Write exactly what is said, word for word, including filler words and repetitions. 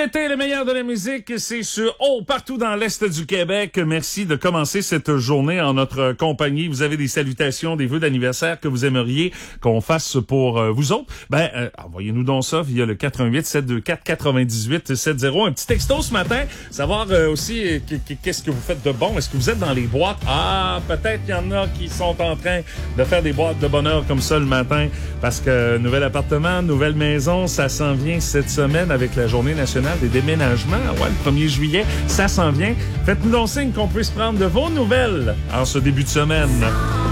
l'été, le meilleur de la musique, c'est sur Oh, partout dans l'Est du Québec. Merci de commencer cette journée en notre compagnie. Vous avez des salutations, des vœux d'anniversaire que vous aimeriez qu'on fasse pour euh, vous autres? Ben, euh, envoyez-nous donc ça via le quatre un huit, sept deux quatre, quatre-vingt-dix-huit, soixante. Un petit texto ce matin, savoir euh, aussi euh, qu'est-ce que vous faites de bon. Est-ce que vous êtes dans les boîtes? Ah, peut-être qu'il y en a qui sont en train de faire des boîtes de bonheur comme ça le matin parce que nouvel appartement, nouvelle maison, ça s'en vient cette semaine avec la Journée nationale des déménagements. Ouais, le premier juillet, ça s'en vient. Faites-nous donc signe qu'on puisse prendre de vos nouvelles en ce début de semaine.